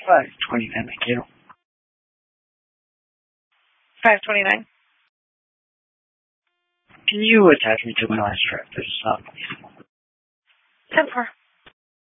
529, thank you. 529. Can you attach me to my last trip? This is not 10-4.